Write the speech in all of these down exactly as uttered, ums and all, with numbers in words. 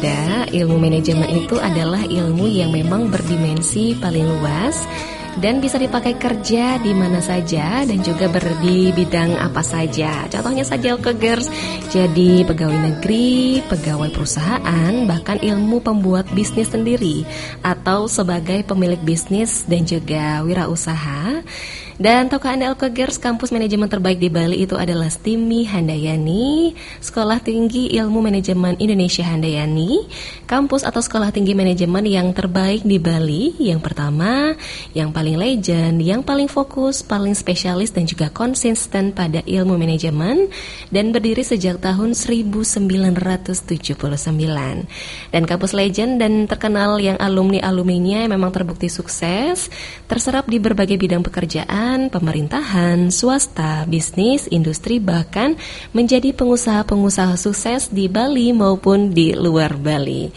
Anda, ilmu manajemen itu adalah ilmu yang memang berdimensi paling luas dan bisa dipakai kerja di mana saja dan juga ber- di bidang apa saja. Contohnya saja Elkegers, jadi pegawai negeri, pegawai perusahaan, bahkan ilmu pembuat bisnis sendiri atau sebagai pemilik bisnis dan juga wirausaha. Dan tahukah Anda Elkegers, kampus manajemen terbaik di Bali itu adalah Stimi Handayani, Sekolah Tinggi Ilmu Manajemen Indonesia Handayani, kampus atau sekolah tinggi manajemen yang terbaik di Bali, yang pertama, yang paling legend, yang paling fokus, paling spesialis dan juga konsisten pada ilmu manajemen, dan berdiri sejak tahun seribu sembilan ratus tujuh puluh sembilan. Dan kampus legend dan terkenal yang alumni-alumninya memang terbukti sukses, terserap di berbagai bidang pekerjaan, pemerintahan, swasta, bisnis, industri, bahkan menjadi pengusaha-pengusaha sukses di Bali maupun di luar Bali.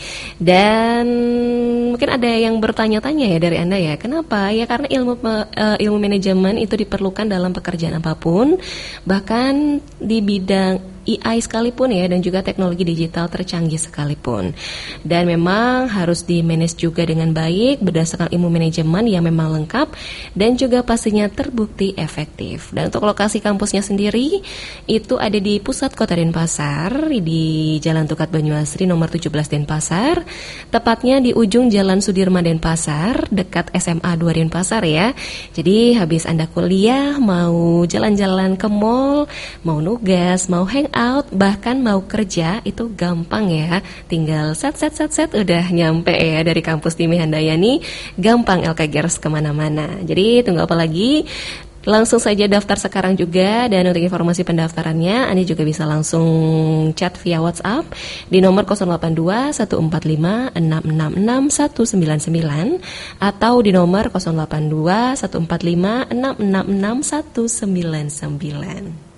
Dan mungkin ada yang bertanya-tanya ya dari Anda ya, kenapa? Ya karena ilmu uh, ilmu manajemen itu diperlukan dalam pekerjaan apapun, bahkan di bidang A I sekalipun ya, dan juga teknologi digital tercanggih sekalipun. Dan memang harus di-manage juga dengan baik berdasarkan ilmu manajemen yang memang lengkap dan juga pastinya terbukti efektif. Dan untuk lokasi kampusnya sendiri itu ada di pusat kota Denpasar, di Jalan Tukat Banyuasri nomor tujuh belas Denpasar, tepatnya di ujung Jalan Sudirman Denpasar, dekat S M A dua Denpasar ya. Jadi habis Anda kuliah, mau jalan-jalan ke mall, mau nugas, mau hang out, bahkan mau kerja, itu gampang ya. Tinggal set set set set udah nyampe ya dari kampus Stimi Handayani. Gampang Elkegers kemana-mana. Jadi tunggu apa lagi? Langsung saja daftar sekarang juga. Dan untuk informasi pendaftarannya, Anda juga bisa langsung chat via WhatsApp di nomor nol delapan dua satu empat lima enam enam enam satu sembilan sembilan atau di nomor nol delapan dua satu empat lima enam enam enam satu sembilan sembilan.